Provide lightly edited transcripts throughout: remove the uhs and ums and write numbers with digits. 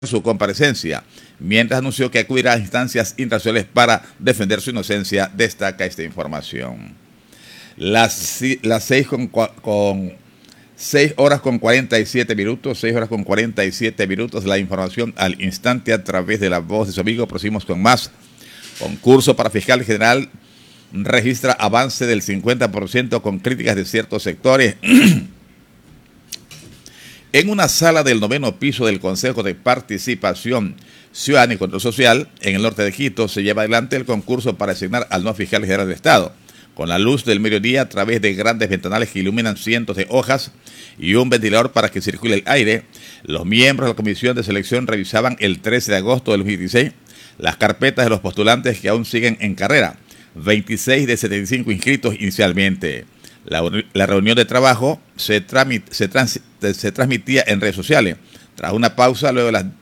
su comparecencia, mientras anunció que acudirá a instancias internacionales para defender su inocencia, destaca esta información. Las 6 horas con 47 minutos, 6 horas con 47 minutos, la información al instante a través de la voz de su amigo. Proseguimos con más. Concurso para fiscal general registra avance del 50% con críticas de ciertos sectores. En una sala del 9º piso del Consejo de Participación Ciudadana y Control Social, en el norte de Quito, se lleva adelante el concurso para asignar al nuevo fiscal general del Estado. Con la luz del mediodía, a través de grandes ventanales que iluminan cientos de hojas y un ventilador para que circule el aire, los miembros de la comisión de selección revisaban el 13 de agosto del 2016 las carpetas de los postulantes que aún siguen en carrera, 26 de 75 inscritos inicialmente. La reunión de trabajo se transmitía en redes sociales. Tras una pausa, luego de las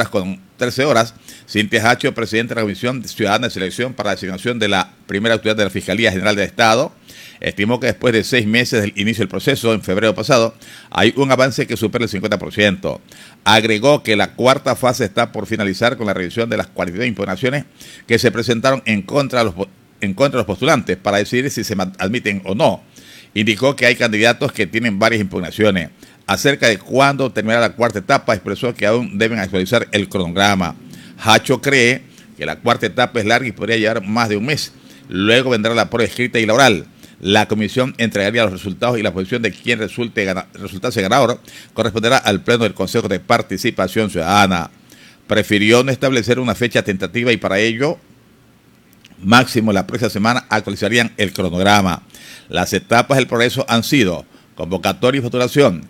13 horas, Cintia Hacho, presidente de la Comisión Ciudadana de Selección para la asignación de la primera autoridad de la Fiscalía General del Estado, estimó que después de 6 meses del inicio del proceso, en febrero pasado, hay un avance que supera el 50%. Agregó que la cuarta fase está por finalizar con la revisión de las 42 impugnaciones que se presentaron en contra de los postulantes para decidir si se admiten o no. Indicó que hay candidatos que tienen varias impugnaciones. Acerca de cuándo terminará la cuarta etapa, expresó que aún deben actualizar el cronograma. Hacho cree que la cuarta etapa es larga y podría llevar más de un mes. Luego vendrá la prueba escrita y la oral. La comisión entregaría los resultados y la posición de quien resultase ganador corresponderá al Pleno del Consejo de Participación Ciudadana. Prefirió no establecer una fecha tentativa y para ello, máximo la próxima semana, actualizarían el cronograma. Las etapas del progreso han sido convocatoria y postulación,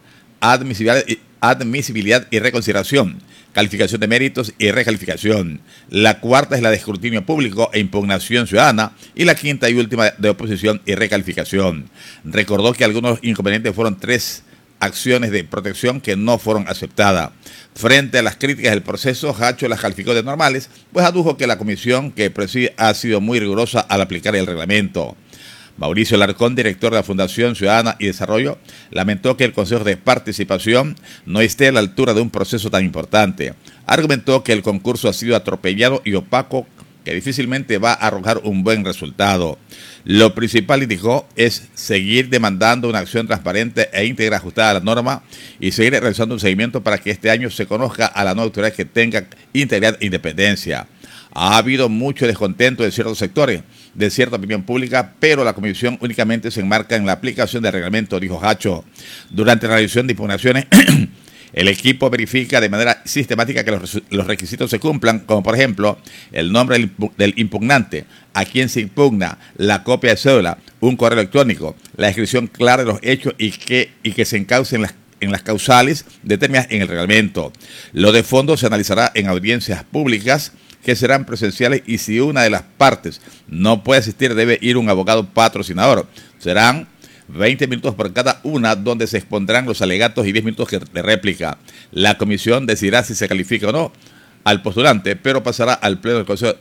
admisibilidad y reconsideración, calificación de méritos y recalificación. La cuarta es la de escrutinio público e impugnación ciudadana y la quinta y última de oposición y recalificación. Recordó que algunos inconvenientes fueron 3 acciones de protección que no fueron aceptadas. Frente a las críticas del proceso, Hacho las calificó de normales, pues adujo que la comisión que preside ha sido muy rigurosa al aplicar el reglamento. Mauricio Larcón, director de la Fundación Ciudadana y Desarrollo, lamentó que el Consejo de Participación no esté a la altura de un proceso tan importante. Argumentó que el concurso ha sido atropellado y opaco, que difícilmente va a arrojar un buen resultado. Lo principal, indicó, es seguir demandando una acción transparente e íntegra ajustada a la norma y seguir realizando un seguimiento para que este año se conozca a la nueva autoridad que tenga integridad e independencia. Ha habido mucho descontento de ciertos sectores, de cierta opinión pública, pero la comisión únicamente se enmarca en la aplicación del reglamento, dijo Hacho. Durante la revisión de impugnaciones, el equipo verifica de manera sistemática que los requisitos se cumplan, como por ejemplo el nombre del impugnante, a quien se impugna, la copia de cédula, un correo electrónico, la descripción clara de los hechos y que se encaucen en las causales determinadas en el reglamento. Lo de fondo se analizará en audiencias públicas que serán presenciales y si una de las partes no puede asistir debe ir un abogado patrocinador. Serán 20 minutos por cada una donde se expondrán los alegatos y 10 minutos de réplica. La comisión decidirá si se califica o no al postulante, pero pasará al Pleno del Consejo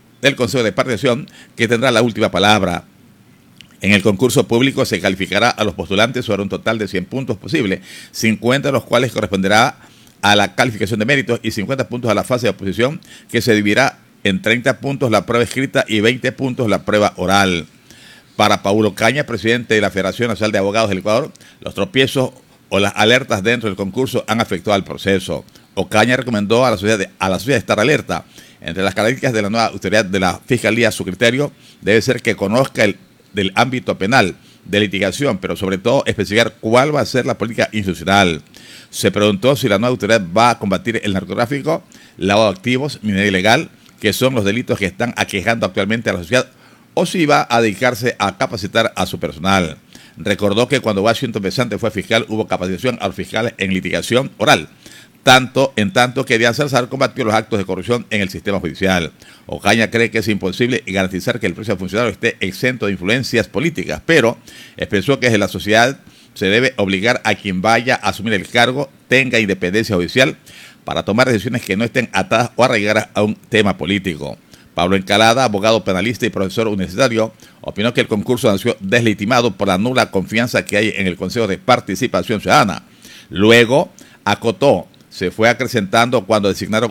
de Participación, que tendrá la última palabra. En el concurso público se calificará a los postulantes sobre un total de 100 puntos posibles, 50 de los cuales corresponderá a la calificación de méritos y 50 puntos a la fase de oposición, que se dividirá en 30 puntos la prueba escrita y 20 puntos la prueba oral. Para Paulo Caña, presidente de la Federación Nacional de Abogados del Ecuador, los tropiezos o las alertas dentro del concurso han afectado al proceso. Ocaña recomendó a la sociedad estar alerta. Entre las características de la nueva autoridad de la Fiscalía, su criterio debe ser que conozca del ámbito penal, de litigación, pero sobre todo especificar cuál va a ser la política institucional. Se preguntó si la nueva autoridad va a combatir el narcotráfico, lavado de activos, minería ilegal, que son los delitos que están aquejando actualmente a la sociedad, o si va a dedicarse a capacitar a su personal. Recordó que cuando Washington Pesante fue fiscal hubo capacitación a los fiscales en litigación oral, en tanto que Díaz Salazar combatió los actos de corrupción en el sistema judicial. Ocaña cree que es imposible garantizar que el próximo funcionario esté exento de influencias políticas, pero expresó que desde la sociedad se debe obligar a quien vaya a asumir el cargo tenga independencia judicial para tomar decisiones que no estén atadas o arraigadas a un tema político. Pablo Encalada, abogado penalista y profesor universitario, opinó que el concurso nació deslegitimado por la nula confianza que hay en el Consejo de Participación Ciudadana. Luego acotó se fue acrecentando cuando designaron